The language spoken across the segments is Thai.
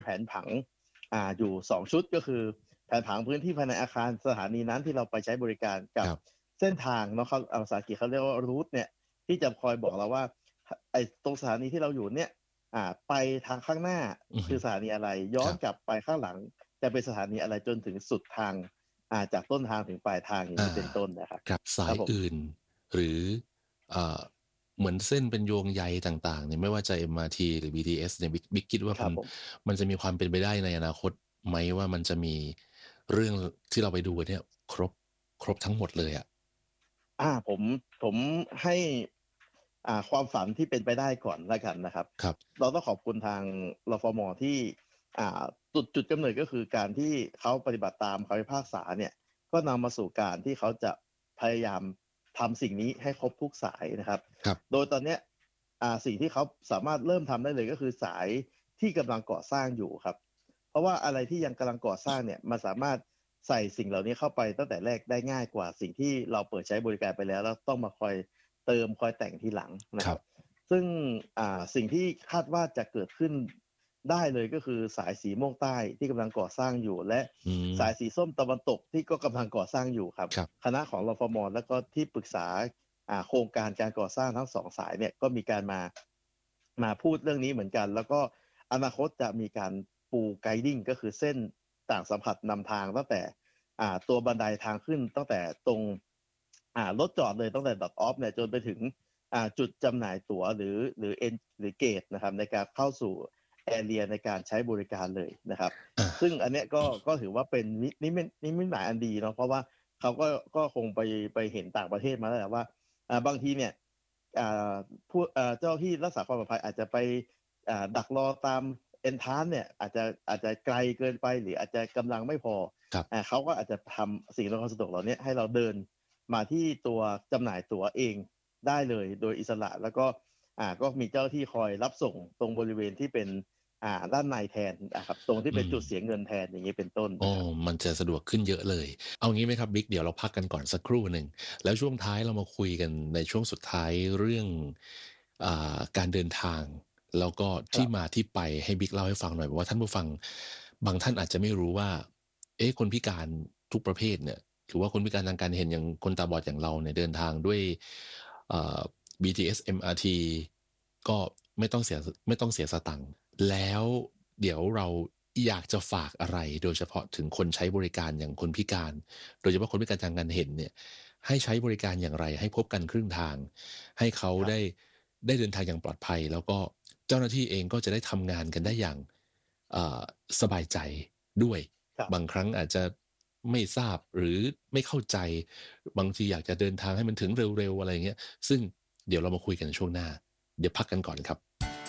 แผนผังอยู่2ชุดก็คือแผนผังพื้นที่ภายในอาคารสถานีนั้นที่เราไปใช้บริการกับเส้นทางเนาะเขาภาษาอังกฤษเขาเรียกว่ารูทเนี่ยที่จะคอยบอกเราว่าไอ้ตรงสถานีที่เราอยู่เนี่ยไปทางข้างหน้าคือสถานีอะไรย้อนกลับไปข้างหลังจะเป็นสถานีอะไรจนถึงสุดทางจากต้นทางถึงปลายทางอย่างนี้เป็นต้นนะครับกับสายอื่นหรือเหมือนเส้นเป็นโยงใยต่างๆเนี่ยไม่ว่าจะ MRT หรือ BTS เนี่ยบิ๊กคิดว่ามันจะมีความเป็นไปได้ในอนาคตไหมว่ามันจะมีเรื่องที่เราไปดูเนี่ยครบทั้งหมดเลยผมให้ความฝันที่เป็นไปได้ก่อนแล้วกันนะครับเราต้องขอบคุณทางรฟม.ที่จุดกำเนิดก็คือการที่เขาปฏิบัติตามคำพิพากษาเนี่ยก็นำมาสู่การที่เขาจะพยายามทำสิ่งนี้ให้ครบทุกสายนะครับโดยตอนนี้สิ่งที่เขาสามารถเริ่มทำได้เลยก็คือสายที่กำลังก่อสร้างอยู่ครับเพราะว่าอะไรที่ยังกำลังก่อสร้างเนี่ยมันสามารถใส่สิ่งเหล่านี้เข้าไปตั้งแต่แรกได้ง่ายกว่าสิ่งที่เราเปิดใช้บริการไปแล้วต้องมาคอยเติมคอยแต่งทีหลังนะครับซึ่งสิ่งที่คาดว่าจะเกิดขึ้นได้เลยก็คือสายสีม่วงใต้ที่กำลังก่อสร้างอยู่และสายสีส้มตะวันตกที่ก็กำลังก่อสร้างอยู่ครับคณะของรฟม.แล้วก็ที่ปรึกษาโครงการการก่อสร้างทั้ง2สายเนี่ยก็มีการมาพูดเรื่องนี้เหมือนกันแล้วก็อนาคตจะมีการปูไกดิ้งก็คือเส้นต่างสัมผัสนำทางตั้งแต่ตัวบันไดทางขึ้นตั้งแต่ตรงรถจอดเลยตั้งแต่ดออฟเนี่ยจนไปถึงจุดจำหน่ายตั๋วหรือเกตนะครับในการเข้าสู่แอเรียในการใช้บริการเลยนะครับซึ่งอันเนี้ยก็ถือว่าเป็นนิมิตหมายอันดีเนาะเพราะว่าเขาก็คงไปเห็นต่างประเทศมาแล้วว่าบางทีเนี่ยผู้เจ้าที่รักษาความปลอดภัยอาจจะไปดักรอตามเอนทรานเนี่ยอาจจะไกลเกินไปหรืออาจจะกำลังไม่พอเขาก็อาจจะทำสิ่งอำนวยความสะดวกเหล่านี้ให้เราเดินมาที่ตัวจำหน่ายตั๋วเองได้เลยโดยอิสระแล้วก็มีเจ้าที่คอยรับส่งตรงบริเวณที่เป็นด้านในแทนนะครับตรงที่เป็นจุดเสียเงินแทนอย่างนี้เป็นต้นมันจะสะดวกขึ้นเยอะเลยเอางี้ไหมครับบิ๊กเดี๋ยวเราพักกันก่อนสักครู่หนึ่งแล้วช่วงท้ายเรามาคุยกันในช่วงสุดท้ายเรื่องการเดินทางแล้วก็ที่มาที่ไปให้บิ๊กเล่าให้ฟังหน่อยว่าท่านผู้ฟังบางท่านอาจจะไม่รู้ว่าคนพิการทุกประเภทเนี่ยหรือว่าคนพิการทางการเห็นอย่างคนตาบอดอย่างเราเนี่ยเดินทางด้วยBTS MRT ก็ไม่ต้องเสียสตังค์แล้วเดี๋ยวเราอยากจะฝากอะไรโดยเฉพาะถึงคนใช้บริการอย่างคนพิการโดยเฉพาะคนพิการทางการเห็นเนี่ยให้ใช้บริการอย่างไรให้พบกันครึ่งทางให้เขาได้เดินทางอย่างปลอดภัยแล้วก็เจ้าหน้าที่เองก็จะได้ทำงานกันได้อย่างสบายใจด้วยบางครั้งอาจจะไม่ทราบหรือไม่เข้าใจบางทีอยากจะเดินทางให้มันถึงเร็วๆอะไรเงี้ยซึ่งเดี๋ยวเรามาคุยกันในช่วงหน้าเดี๋ยวพักกันก่อนครับ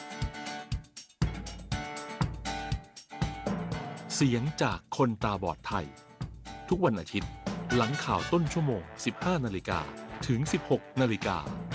เสียงจากคนตาบอดไทยทุกวันอาทิตย์หลังข่าวต้นชั่วโมง 15 นาฬิกาถึง 16 นาฬิกา